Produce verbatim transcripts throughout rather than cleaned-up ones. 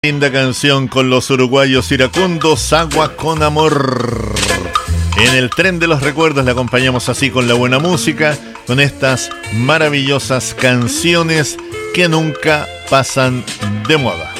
Linda canción con los uruguayos iracundos, Agua con Amor. En el tren de los recuerdos le acompañamos así con la buena música, con estas maravillosas canciones que nunca pasan de moda.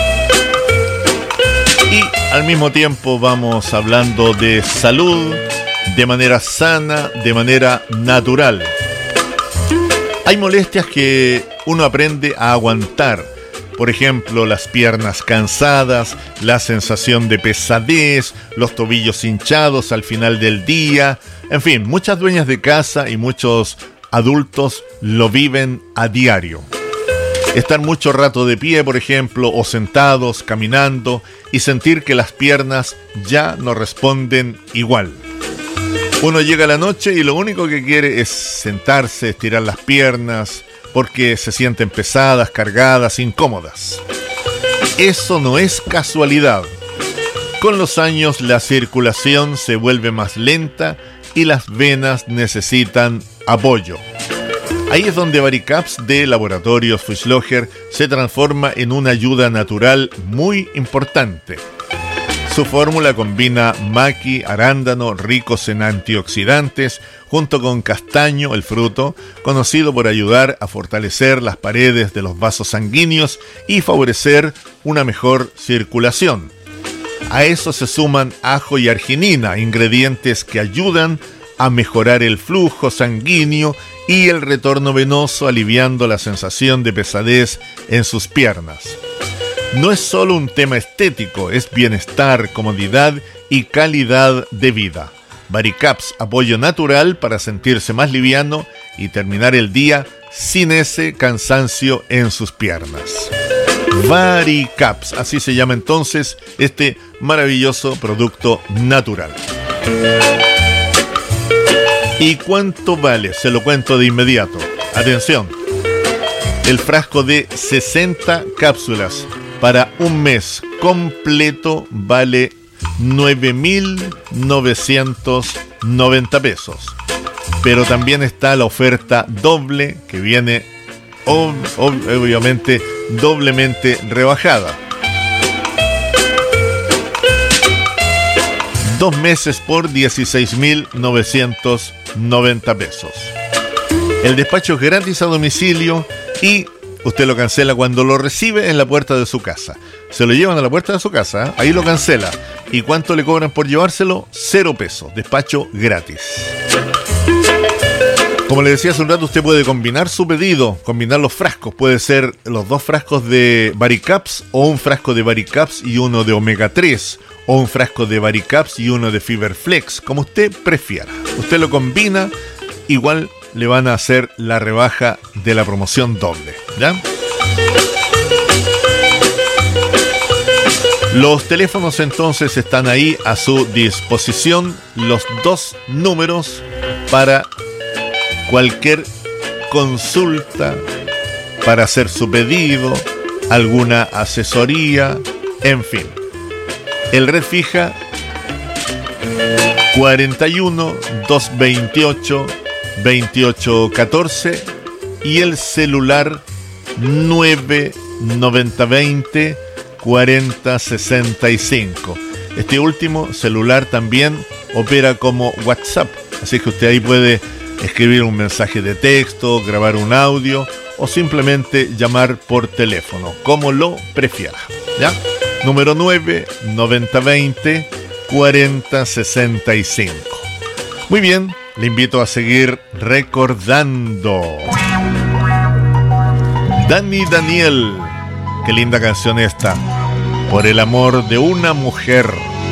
Y al mismo tiempo vamos hablando de salud, de manera sana, de manera natural. Hay molestias que uno aprende a aguantar. Por ejemplo, las piernas cansadas, la sensación de pesadez, los tobillos hinchados al final del día. En fin, muchas dueñas de casa y muchos adultos lo viven a diario. Estar mucho rato de pie, por ejemplo, o sentados, caminando, y sentir que las piernas ya no responden igual. Uno llega a la noche y lo único que quiere es sentarse, estirar las piernas, porque se sienten pesadas, cargadas, incómodas. Eso no es casualidad. Con los años la circulación se vuelve más lenta y las venas necesitan apoyo. Ahí es donde Varicaps de Laboratorios Fischlocher se transforma en una ayuda natural muy importante. Su fórmula combina maqui, arándano, ricos en antioxidantes, junto con castaño, el fruto, conocido por ayudar a fortalecer las paredes de los vasos sanguíneos y favorecer una mejor circulación. A eso se suman ajo y arginina, ingredientes que ayudan a mejorar el flujo sanguíneo y el retorno venoso, aliviando la sensación de pesadez en sus piernas. No es solo un tema estético, es bienestar, comodidad y calidad de vida. Varicaps, apoyo natural para sentirse más liviano y terminar el día sin ese cansancio en sus piernas. Varicaps, así se llama entonces este maravilloso producto natural. ¿Y cuánto vale? Se lo cuento de inmediato. Atención, el frasco de sesenta cápsulas para un mes completo vale nueve mil novecientos noventa pesos. Pero también está la oferta doble que viene ob- ob- obviamente doblemente rebajada. Dos meses por dieciséis mil novecientos noventa pesos. El despacho es gratis a domicilio y usted lo cancela cuando lo recibe en la puerta de su casa. Se lo llevan a la puerta de su casa, ¿eh? Ahí lo cancela. ¿Y cuánto le cobran por llevárselo? Cero pesos. Despacho gratis. Como le decía hace un rato, usted puede combinar su pedido, combinar los frascos. Puede ser los dos frascos de Varicaps o un frasco de Varicaps y uno de omega tres. O un frasco de Varicaps y uno de Fiberflex, como usted prefiera. Usted lo combina, igual le van a hacer la rebaja de la promoción doble, ¿ya? Los teléfonos entonces están ahí a su disposición, los dos números para cualquier consulta, para hacer su pedido, alguna asesoría, en fin. El red fija cuarenta y uno, doscientos veintiocho, veintiocho catorce y el celular nueve noventa veinte cuarenta sesenta y cinco. Este último celular también opera como WhatsApp, así que usted ahí puede escribir un mensaje de texto, grabar un audio o simplemente llamar por teléfono, como lo prefiera, ¿ya? Número nueve noventa veinte cuarenta sesenta y cinco. Muy bien, le invito a seguir recordando. Dani Daniel, qué linda canción esta. Por el amor de una mujer.